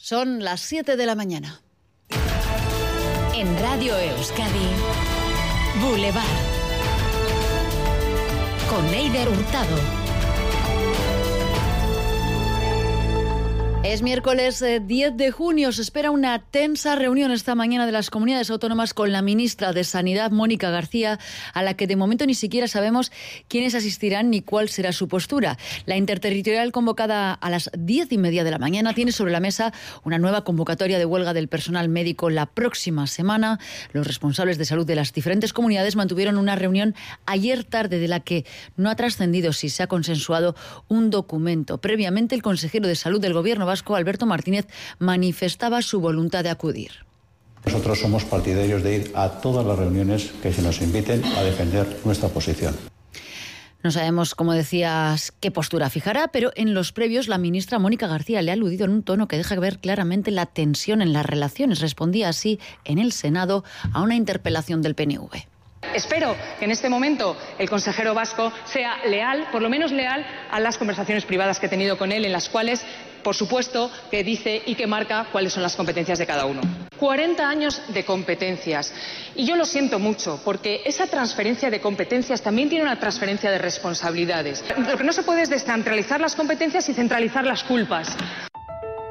Son las 7 de la mañana. En Radio Euskadi, Boulevard. Con Eider Hurtado. Es miércoles 10 de junio. Se espera una tensa reunión esta mañana de las comunidades autónomas con la ministra de Sanidad, Mónica García, a la que de momento ni siquiera sabemos quiénes asistirán ni cuál será su postura. La interterritorial, convocada a las 10:30 de la mañana, tiene sobre la mesa una nueva convocatoria de huelga del personal médico la próxima semana. Los responsables de salud de las diferentes comunidades mantuvieron una reunión ayer tarde de la que no ha trascendido si se ha consensuado un documento. Previamente, el consejero de Salud del Gobierno vasco, Alberto Martínez, manifestaba su voluntad de acudir. Nosotros somos partidarios de ir a todas las reuniones que se nos inviten a defender nuestra posición. No sabemos, como decías, qué postura fijará, pero en los previos la ministra Mónica García le ha aludido en un tono que deja ver claramente la tensión en las relaciones. Respondía así en el Senado a una interpelación del PNV. Espero que en este momento el consejero vasco sea leal, por lo menos leal, a las conversaciones privadas que he tenido con él, en las cuales, por supuesto, que dice y que marca cuáles son las competencias de cada uno. 40 años de competencias. Y yo lo siento mucho, porque esa transferencia de competencias también tiene una transferencia de responsabilidades. Lo que no se puede es descentralizar las competencias y centralizar las culpas.